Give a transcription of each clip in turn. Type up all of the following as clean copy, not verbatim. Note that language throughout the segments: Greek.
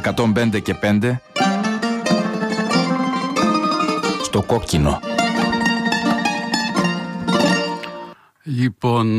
105 και 5 στο κόκκινο. Λοιπόν,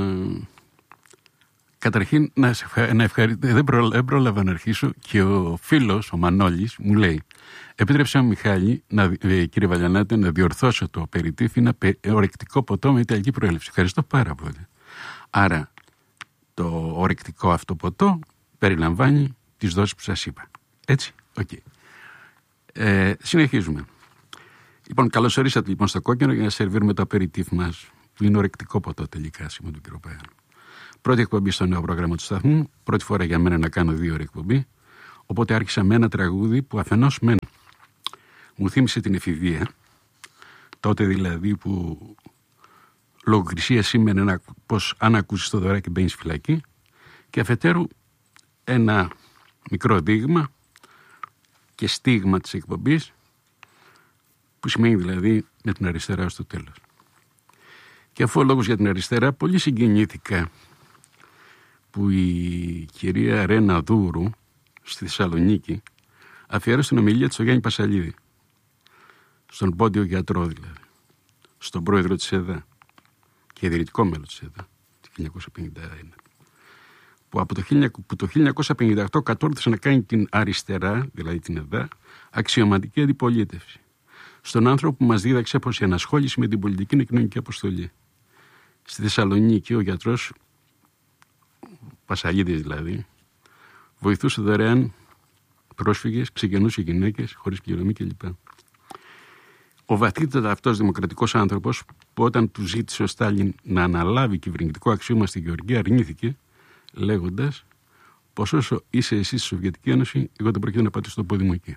καταρχήν να ευχαριστήσω, δεν πρόλαβα να αρχίσω και ο φίλος, ο Μανώλης, μου λέει: επίτρεψε ο Μιχάλη, κύριε Βαλιανάτε, να διορθώσω το περιτύφι ένα ορεκτικό ποτό με ιταλική προέλευση. Ευχαριστώ πάρα πολύ. Άρα, το ορεκτικό αυτό ποτό περιλαμβάνει τις δόσεις που σας είπα. Έτσι, οκ. Συνεχίζουμε. Λοιπόν, καλώς ορίσατε λοιπόν στο κόκκινο για να σερβίρουμε το απεριτύφι μας, που είναι ορεκτικό ποτό τελικά, σήμερα του κ. Παγάνου. Πρώτη εκπομπή στο νέο πρόγραμμα του σταθμού, πρώτη φορά για μένα να κάνω 2 ώρες εκπομπή, οπότε άρχισα με ένα τραγούδι που αφενός μου θύμισε την εφηβεία, τότε δηλαδή που λογοκρισία σήμαινε πως αν ακούσεις το δωράκι μπαίνεις φυλακή, και αφετέρου ένα μικρό δείγμα και στίγμα της εκπομπής, που σημαίνει δηλαδή με την αριστερά στο τέλος. Και αφού ο λόγος για την αριστερά, πολύ συγκινήθηκα που η κυρία Ρένα Δούρου στη Θεσσαλονίκη αφιέρωσε την ομιλία της στο Γιάννη Πασαλίδη, στον πόντιο γιατρό δηλαδή, στον πρόεδρο της ΕΔΑ και ιδρυτικό μέλος της ΕΔΑ το 1951, που το 1958 κατόρθωσε να κάνει την αριστερά, δηλαδή την ΕΔΑ, αξιωματική αντιπολίτευση, στον άνθρωπο που μας δίδαξε πως η ενασχόληση με την πολιτική είναι κοινωνική αποστολή. Στη Θεσσαλονίκη ο γιατρός, Πασαλίδης δηλαδή, βοηθούσε δωρεάν πρόσφυγες, ξεκινούσε γυναίκες χωρίς πληρωμή κλπ. Ο βαθύτερα αυτός δημοκρατικός άνθρωπος, που όταν του ζήτησε ο Στάλιν να αναλάβει κυβερνητικό αξίωμα στη Γεωργία, αρνήθηκε, λέγοντας πως όσο είσαι εσύ στη Σοβιετική Ένωση, εγώ δεν πρόκειται να πατήσω το πόδι μου εκεί.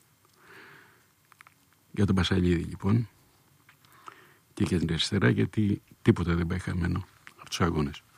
Για τον Πασαλίδη λοιπόν και για την αριστερά, γιατί τίποτα δεν πάει χαμένο από τους αγώνες.